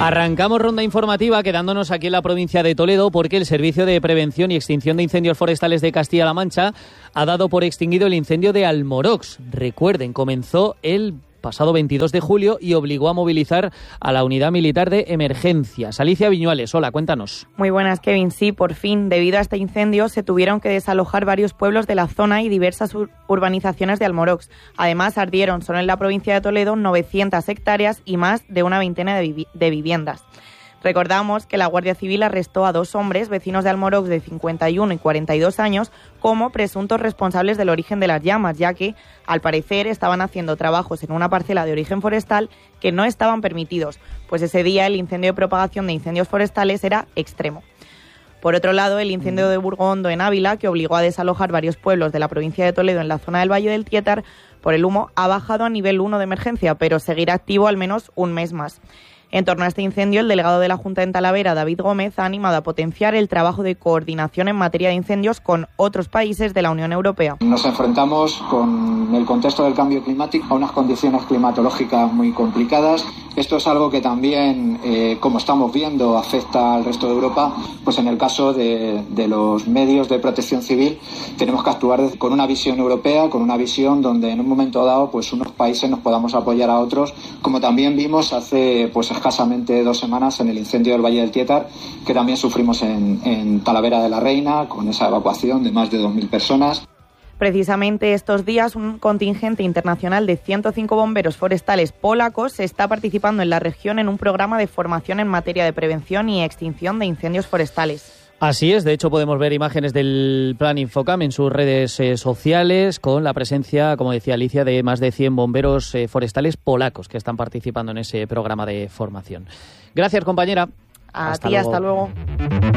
Arrancamos ronda informativa quedándonos aquí en la provincia de Toledo porque el Servicio de Prevención y Extinción de Incendios Forestales de Castilla-La Mancha ha dado por extinguido el incendio de Almorox. Recuerden, comenzó el pasado 22 de julio y obligó a movilizar a la Unidad Militar de Emergencias. Alicia Viñuales, hola, cuéntanos. Muy buenas, Kevin. Sí, por fin, debido a este incendio, se tuvieron que desalojar varios pueblos de la zona y diversas urbanizaciones de Almorox. Además, ardieron solo en la provincia de Toledo 900 hectáreas y más de una veintena de viviendas. Recordamos que la Guardia Civil arrestó a 2 hombres, vecinos de Almorox de 51 y 42 años, como presuntos responsables del origen de las llamas, ya que, al parecer, estaban haciendo trabajos en una parcela de origen forestal que no estaban permitidos, pues ese día el incendio de propagación de incendios forestales era extremo. Por otro lado, el incendio de Burgondo en Ávila, que obligó a desalojar varios pueblos de la provincia de Toledo en la zona del Valle del Tietar, por el humo, ha bajado a nivel 1 de emergencia, pero seguirá activo al menos un mes más. En torno a este incendio, el delegado de la Junta en Talavera, David Gómez, ha animado a potenciar el trabajo de coordinación en materia de incendios con otros países de la Unión Europea. Nos enfrentamos con el contexto del cambio climático a unas condiciones climatológicas muy complicadas. Esto es algo que también, como estamos viendo, afecta al resto de Europa. Pues en el caso de los medios de protección civil tenemos que actuar con una visión europea, con una visión donde en un momento dado pues unos países nos podamos apoyar a otros, como también vimos hace escasamente 2 semanas en el incendio del Valle del Tietar, que también sufrimos en Talavera de la Reina, con esa evacuación de más de 2.000 personas. Precisamente estos días, un contingente internacional de 105 bomberos forestales polacos está participando en la región en un programa de formación en materia de prevención y extinción de incendios forestales. Así es, de hecho podemos ver imágenes del Plan Infocam en sus redes sociales con la presencia, como decía Alicia, de más de 100 bomberos forestales polacos que están participando en ese programa de formación. Gracias, compañera. Hasta luego.